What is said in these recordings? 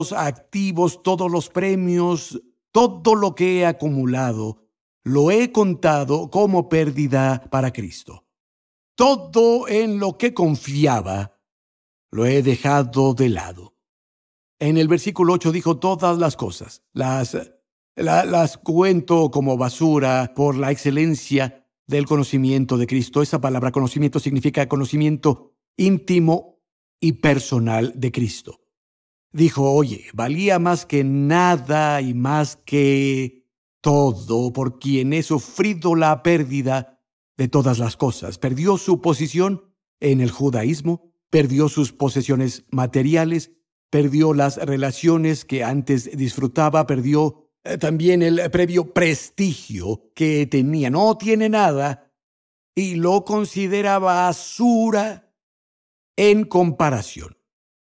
activos, todos los premios, todo lo que he acumulado, lo he contado como pérdida para Cristo. Todo en lo que confiaba, lo he dejado de lado. En el versículo 8 dijo: todas las cosas, las cuento como basura por la excelencia del conocimiento de Cristo. Esa palabra conocimiento significa conocimiento íntimo y personal de Cristo. Dijo: oye, valía más que nada y más que todo por quien he sufrido la pérdida de todas las cosas. Perdió su posición en el judaísmo, perdió sus posesiones materiales, perdió las relaciones que antes disfrutaba, perdió también el previo prestigio que tenía. No tiene nada y lo considera basura en comparación.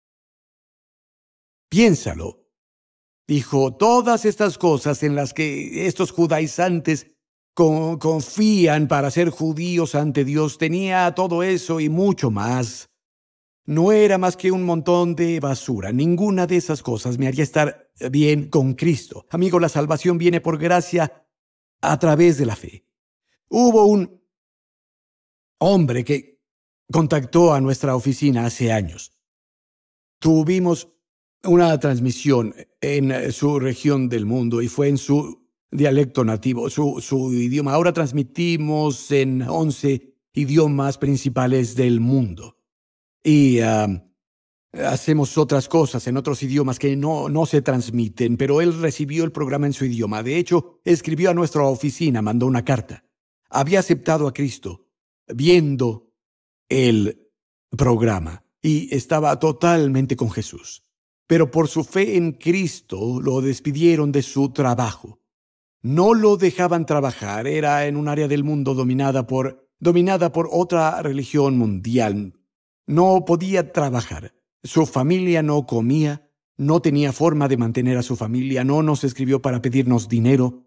Piénsalo. Dijo: todas estas cosas en las que estos judaizantes confían para ser judíos ante Dios, tenía todo eso y mucho más. No era más que un montón de basura. Ninguna de esas cosas me haría estar bien con Cristo. Amigo, la salvación viene por gracia a través de la fe. Hubo un hombre que contactó a nuestra oficina hace años. Tuvimos una transmisión en su región del mundo y fue en su dialecto nativo, su idioma. Ahora transmitimos en 11 idiomas principales del mundo. Y hacemos otras cosas en otros idiomas que no se transmiten, pero él recibió el programa en su idioma. De hecho, escribió a nuestra oficina, mandó una carta. Había aceptado a Cristo viendo el programa y estaba totalmente con Jesús. Pero por su fe en Cristo lo despidieron de su trabajo. No lo dejaban trabajar. Era en un área del mundo dominada por otra religión mundial. No podía trabajar. Su familia no comía. No tenía forma de mantener a su familia. No nos escribió para pedirnos dinero.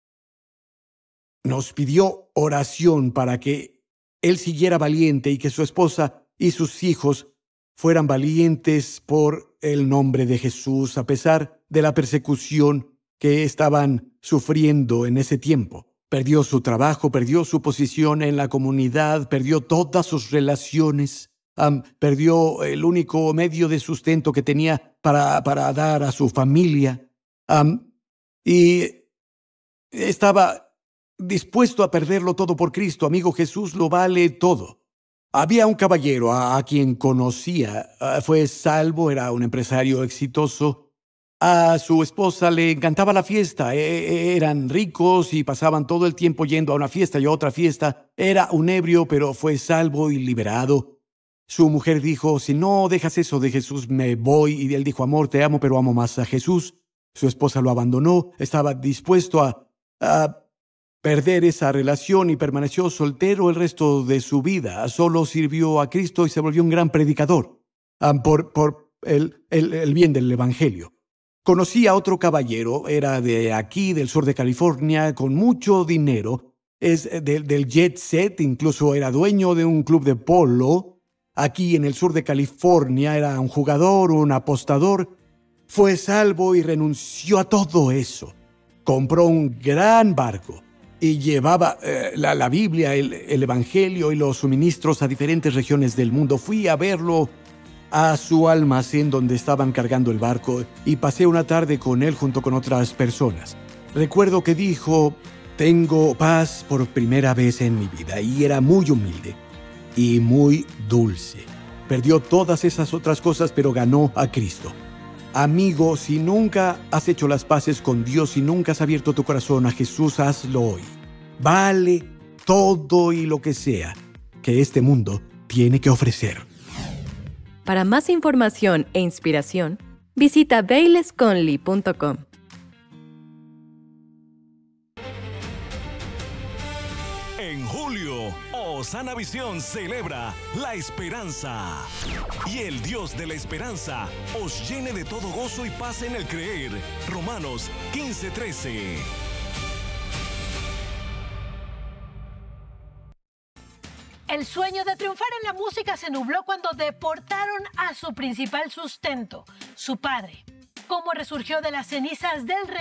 Nos pidió oración para que él siguiera valiente y que su esposa y sus hijos fueran valientes por el nombre de Jesús, a pesar de la persecución que estaban sufriendo en ese tiempo. Perdió su trabajo, perdió su posición en la comunidad, perdió todas sus relaciones, perdió el único medio de sustento que tenía para dar a su familia, y estaba dispuesto a perderlo todo por Cristo. Amigo, Jesús lo vale todo. Había un caballero a quien conocía, fue salvo, era un empresario exitoso. A su esposa le encantaba la fiesta, eran ricos y pasaban todo el tiempo yendo a una fiesta y a otra fiesta. Era un ebrio, pero fue salvo y liberado. Su mujer dijo: si no dejas eso de Jesús, me voy. Y él dijo: amor, te amo, pero amo más a Jesús. Su esposa lo abandonó, estaba dispuesto a perder esa relación y permaneció soltero el resto de su vida. Solo sirvió a Cristo y se volvió un gran predicador por el bien del Evangelio. Conocí a otro caballero, era de aquí, del sur de California, con mucho dinero. Es del jet set, incluso era dueño de un club de polo. Aquí en el sur de California era un jugador, un apostador. Fue salvo y renunció a todo eso. Compró un gran barco y llevaba la Biblia, el Evangelio y los suministros a diferentes regiones del mundo. Fui a verlo a su almacén donde estaban cargando el barco y pasé una tarde con él junto con otras personas. Recuerdo que dijo: tengo paz por primera vez en mi vida, y era muy humilde y muy dulce. Perdió todas esas otras cosas, pero ganó a Cristo. Amigo, si nunca has hecho las paces con Dios, si nunca has abierto tu corazón a Jesús, hazlo hoy. Vale todo y lo que sea que este mundo tiene que ofrecer. Para más información e inspiración, visita bailesconley.com. En julio, Osana Visión celebra la esperanza. Y el Dios de la esperanza os llene de todo gozo y paz en el creer. Romanos 15:13. El sueño de triunfar en la música se nubló cuando deportaron a su principal sustento, su padre. cómo resurgió de las cenizas del rey.